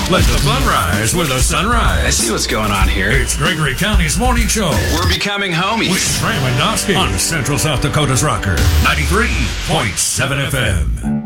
Let the fun rise with a sunrise. I see what's going on here. It's Gregory County's morning show. We're becoming homies. With Trey Mandowski on Central South Dakota's Rocker, 93.7 FM.